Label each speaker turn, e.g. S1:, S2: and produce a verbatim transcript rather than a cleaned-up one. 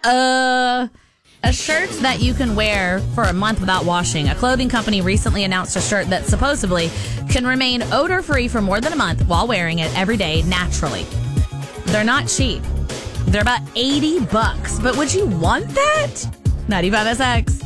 S1: Uh, a shirt that you can wear for a month without washing. A clothing company recently announced a shirt that supposedly can remain odor-free for more than a month while wearing it every day naturally. They're not cheap. They're about eighty bucks. But would you want that? ninety-five S X.